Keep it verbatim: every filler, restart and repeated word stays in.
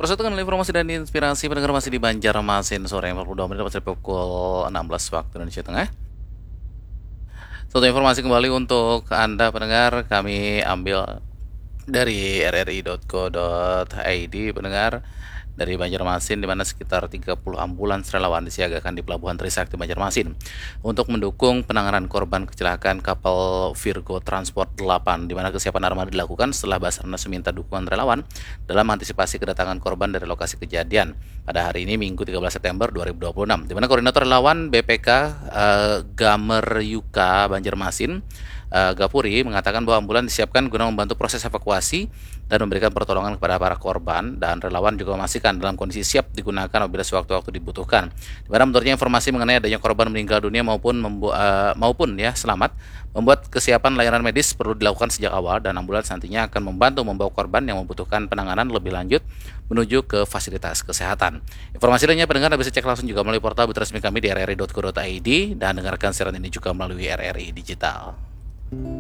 Persatukan informasi dan inspirasi pendengar masih di Banjarmasin sore empat puluh dua menit sampai pukul enam belas waktu Indonesia Tengah. Satu informasi kembali untuk Anda pendengar, kami ambil dari r r i titik co titik i d pendengar, dari Banjarmasin, di mana sekitar tiga puluh ambulans relawan disiagakan di Pelabuhan Trisakti Banjarmasin untuk mendukung penanganan korban kecelakaan kapal Virgo Transport delapan, di mana kesiapan armada dilakukan setelah Basarnas meminta dukungan relawan dalam antisipasi kedatangan korban dari lokasi kejadian pada hari ini Minggu tiga belas September dua ribu dua puluh enam, di mana koordinator relawan B P K eh, Gamer Yuka Banjarmasin, Uh, Gapuri, mengatakan bahwa ambulan disiapkan guna membantu proses evakuasi dan memberikan pertolongan kepada para korban, dan relawan juga memastikan dalam kondisi siap digunakan apabila sewaktu-waktu dibutuhkan. Di mana menurutnya informasi mengenai adanya korban meninggal dunia maupun membu- uh, maupun ya selamat membuat kesiapan layanan medis perlu dilakukan sejak awal, dan ambulans nantinya akan membantu membawa korban yang membutuhkan penanganan lebih lanjut menuju ke fasilitas kesehatan. Informasi lainnya pendengar bisa cek langsung juga melalui portal berita resmi kami di r r i titik co titik i d, dan dengarkan siaran ini juga melalui R R I Digital.